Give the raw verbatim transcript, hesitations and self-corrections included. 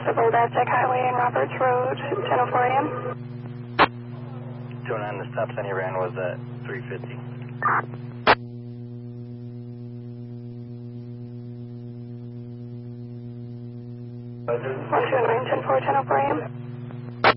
Civil Tech Highway and Roberts Road, ten oh four A M two oh nine, the stop sign you ran was at three fifty. one two nine, ten four, ten oh four A M